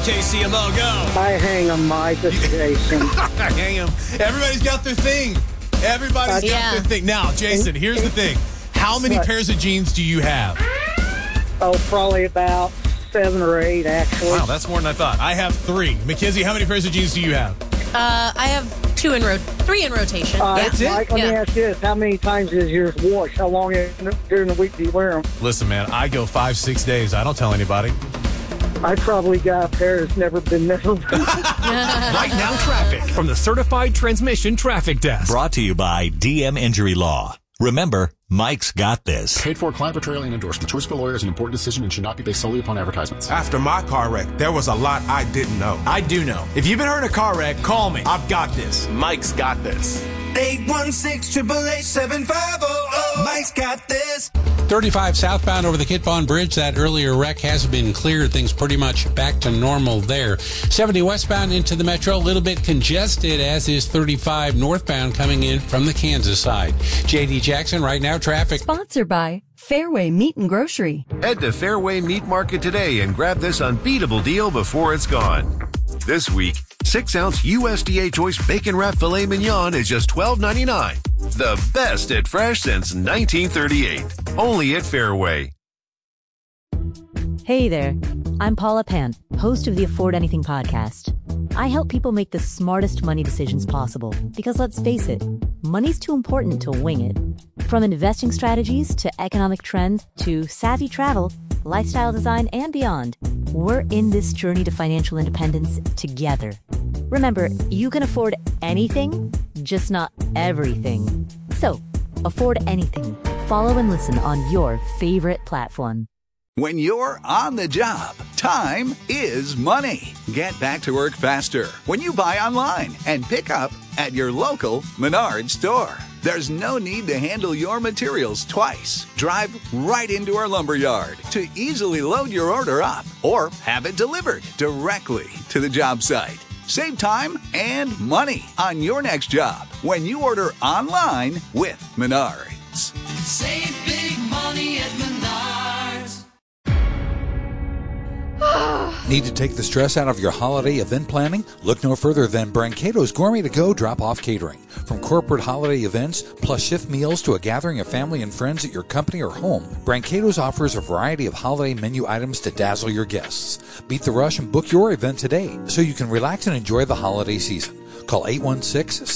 KCMO. Go. I hang 'em, Mike. It's Jason. I hang 'em. Everybody's got their thing. Everybody's got their thing. Now, Jason, here's the thing. How many pairs of jeans do you have? Oh, probably about 7 or 8, actually. Wow, that's more than I thought. I have 3. Mackenzie, how many pairs of jeans do you have? I have 3 in rotation. That's it? Mike, let me ask you this. How many times is yours washed? How long during the week do you wear them? Listen, man, I go 5-6 days. I don't tell anybody. I probably got a pair that's never been measured. Right now, traffic from the Certified Transmission Traffic Desk. Brought to you by DM Injury Law. Remember, Mike's got this. Paid for, client portrayal, and endorsement. Choice of a lawyer is an important decision and should not be based solely upon advertisements. After my car wreck, there was a lot I didn't know. I do know. If you've been hurt in a car wreck, call me. I've got this. Mike's got this. 816-888-7500. Mike's got this. 35 southbound over the Kit Pond Bridge. That earlier wreck has been cleared. Things pretty much back to normal there. 70 westbound into the metro. A little bit congested, as is 35 northbound coming in from the Kansas side. J.D. Jackson, right now, traffic. Sponsored by Fairway Meat and Grocery. Head to Fairway Meat Market today and grab this unbeatable deal before it's gone. This week, 6-ounce USDA Choice Bacon Wrap Filet Mignon is just $12.99. The best at fresh since 1938. Only at Fairway. Hey there. I'm Paula Pant, host of the Afford Anything podcast. I help people make the smartest money decisions possible because, let's face it, money's too important to wing it. From investing strategies to economic trends to savvy travel, lifestyle design, and beyond, we're in this journey to financial independence together. Remember, you can afford anything, just not everything. So, afford anything. Follow and listen on your favorite platform. When you're on the job, time is money. Get back to work faster when you buy online and pick up at your local Menards store. There's no need to handle your materials twice. Drive right into our lumberyard to easily load your order up or have it delivered directly to the job site. Save time and money on your next job when you order online with Menards. Save big money at Menards. Need to take the stress out of your holiday event planning? Look no further than Brancato's Gourmet to Go Drop-Off Catering. From corporate holiday events, plus shift meals to a gathering of family and friends at your company or home, Brancato's offers a variety of holiday menu items to dazzle your guests. Beat the rush and book your event today so you can relax and enjoy the holiday season. Call 816